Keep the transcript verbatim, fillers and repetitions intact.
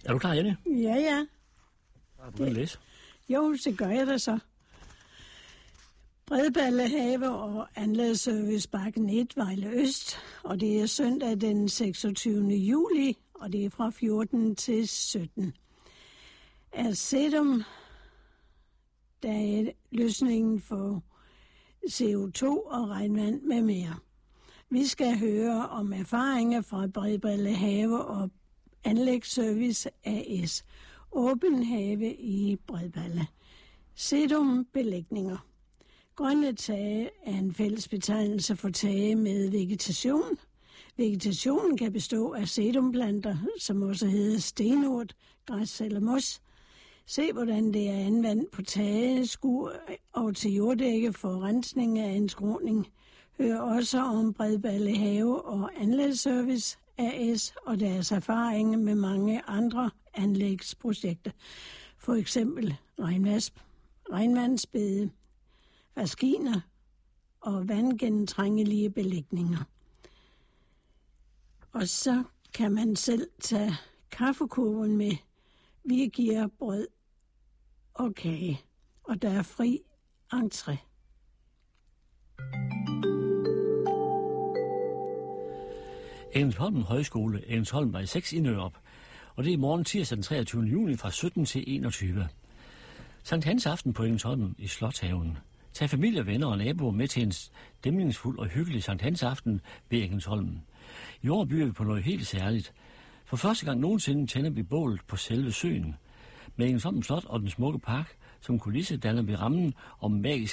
Er du klar, Jenny? Ja, ja. Har du begyndt at læse? Jo, så gør jeg det så. Bredballe Have og Anlægsservice Bakken et, Vejle Øst, og det er søndag den seksogtyvende juli, og det er fra fjorten til sytten. At Sedum, der er løsningen for C O to og regnvand med mere. Vi skal høre om erfaringer fra Bredballe Have og Anlægsservice A S. Åben have i Bredballe. Sedum belægninger. Grønne tage er en fælles betegnelse for tage med vegetation. Vegetationen kan bestå af sedumplanter, som også hedder stenurt, græs eller mos. Se, hvordan det er anvendt på tage, skur og til jorddække for rensning af en skråning. Hør også om Bredballe Have og Anlægsservice A S og deres erfaringer med mange andre anlægsprojekter. For eksempel regnvasp, regnvandsbede, vaskiner og vandgennemtrængelige belægninger. Og så kan man selv tage kaffekurven med. Vi giver brød og kage, og der er fri entré. Engelsholm Højskole, Engelsholm var i seks indøb, og det er i morgen tirsdag den treogtyvende juni fra sytten til enogtyve. Sankt Hans aften på Engelsholm i Slotshaven. Tag familie, venner og naboer med til en stemningsfuld og hyggelig Sankt Hans aften ved Engelsholm. I år byder vi på noget helt særligt. For første gang nogensinde tænder vi bålet på selve søen. Med Engelsholm Slot og den smukke park som kulisse danner vi rammen om magisk